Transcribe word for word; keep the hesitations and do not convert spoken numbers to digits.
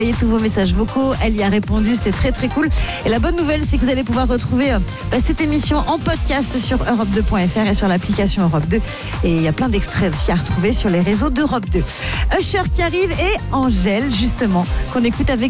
Et tous vos messages vocaux, elle y a répondu, c'était très très cool. Et la bonne nouvelle, c'est que vous allez pouvoir retrouver euh, cette émission en podcast sur europe deux point f r et sur l'application Europe deux. Et il y a plein d'extraits aussi à retrouver sur les réseaux d'Europe deux. Usher qui arrive et Angèle, justement, qu'on écoute avec